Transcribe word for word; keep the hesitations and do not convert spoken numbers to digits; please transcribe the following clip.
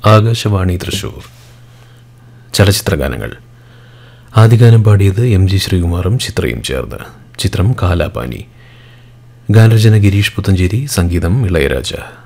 ആകാശവാണി തൃശൂർ. ചലച്ചിത്രഗാനങ്ങൾ. ആദ്യഗാനം പാടിയത് M G ശ്രീകുമാറും ചിത്രയും ചേർന്ന്. ചിത്രം കാലാപാനി. ഗാനരചന ഗിരീഷ് പുത്തഞ്ചേരി, സംഗീതം ഇളയരാജ.